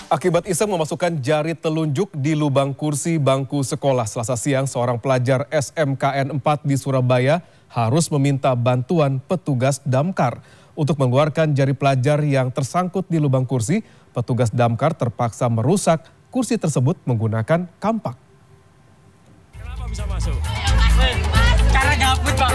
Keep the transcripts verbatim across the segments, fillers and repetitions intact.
Akibat iseng memasukkan jari telunjuk di lubang kursi bangku sekolah Selasa siang, seorang pelajar S M K N empat di Surabaya harus meminta bantuan petugas damkar. Untuk mengeluarkan jari pelajar yang tersangkut di lubang kursi, petugas damkar terpaksa merusak kursi tersebut menggunakan kampak. Kenapa bisa masuk? Karena gabut, Pak.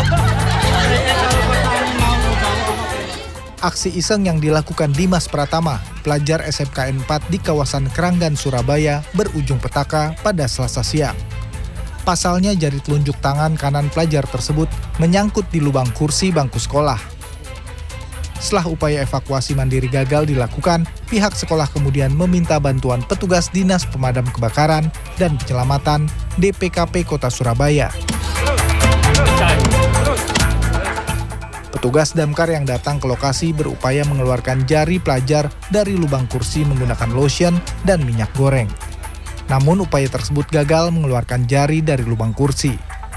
Aksi iseng yang dilakukan Dimas Pratama, pelajar S M K N empat di kawasan Keranggan, Surabaya, berujung petaka pada Selasa siang. Pasalnya jari telunjuk tangan kanan pelajar tersebut menyangkut di lubang kursi bangku sekolah. Setelah upaya evakuasi mandiri gagal dilakukan, pihak sekolah kemudian meminta bantuan petugas Dinas Pemadam Kebakaran dan Penyelamatan D P K P Kota Surabaya. Petugas damkar yang datang ke lokasi berupaya mengeluarkan jari pelajar dari lubang kursi menggunakan lotion dan minyak goreng. Namun upaya tersebut gagal mengeluarkan jari dari lubang kursi.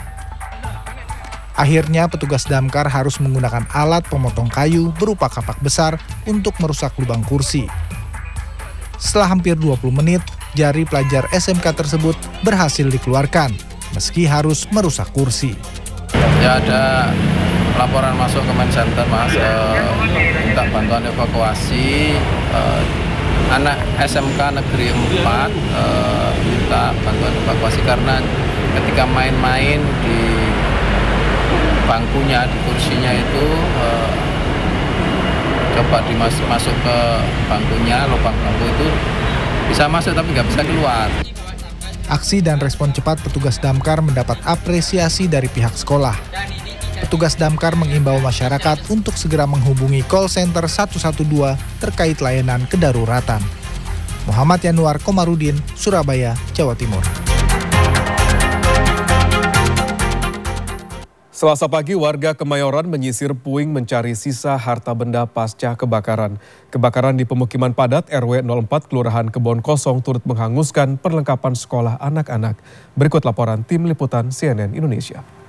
Akhirnya petugas damkar harus menggunakan alat pemotong kayu berupa kapak besar untuk merusak lubang kursi. Setelah hampir dua puluh menit, jari pelajar S M K tersebut berhasil dikeluarkan, meski harus merusak kursi. Ya, ada laporan masuk ke Main Center, Mas, uh, minta bantuan evakuasi uh, anak S M K Negeri empat, uh, minta bantuan evakuasi karena ketika main-main di bangkunya, di kursinya itu uh, coba dimasuk masuk ke bangkunya, lubang bangku itu bisa masuk tapi nggak bisa keluar. Aksi dan respon cepat petugas damkar mendapat apresiasi dari pihak sekolah. Petugas damkar mengimbau masyarakat untuk segera menghubungi call center satu satu dua terkait layanan kedaruratan. Muhammad Yanuar Komarudin, Surabaya, Jawa Timur. Selasa pagi, warga Kemayoran menyisir puing mencari sisa harta benda pasca kebakaran. Kebakaran di pemukiman padat R W nol empat Kelurahan Kebon Kosong turut menghanguskan perlengkapan sekolah anak-anak. Berikut laporan tim liputan C N N Indonesia.